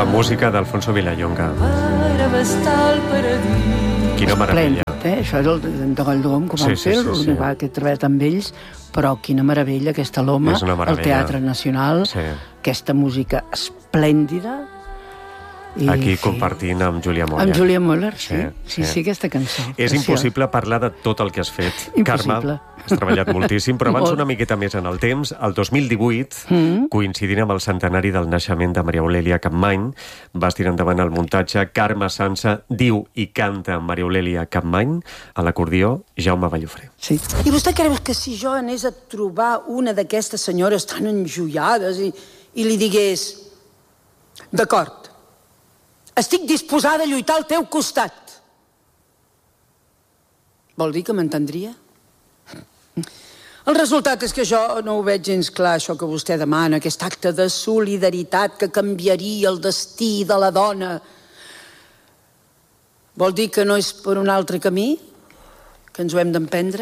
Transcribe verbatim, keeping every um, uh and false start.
La música d'Alfonso Vilallonga. Quina meravella. Esplèndid, eh? Això és el de Galldom, com Sí, van sí, fer, sí, sí. l'únic que he treballat amb ells, però quina meravella, aquesta Loma, És una meravella. el Teatre Nacional, Sí. aquesta música esplèndida. I, Aquí sí, compartint amb Júlia Moller. amb Júlia Moller, sí. Sí, Sí, sí, sí. sí, aquesta cançó. És Preciosa. impossible parlar de tot el que has fet. Impossible. Carme, has treballat moltíssim, però abans Molt. una miqueta més en el temps. El dos mil divuit, Mm. coincidint amb el centenari del naixement de Maria Aurèlia Capmany, vas tirar endavant el muntatge Carme Sansa diu i canta amb Maria Aurèlia Capmany, a l'acordió Jaume Vallofré. Sí. I vostè creu que si jo anés a trobar una d'aquestes senyores tan enjoiades i, i li digués d'acord, estic disposada a lluitar al teu costat, vol dir que m'entendria? El resultat és que jo no ho veig gens clar, això que vostè demana, aquest acte de solidaritat que canviaria el destí de la dona. Vol dir que no és per un altre camí que ens ho hem d'emprendre?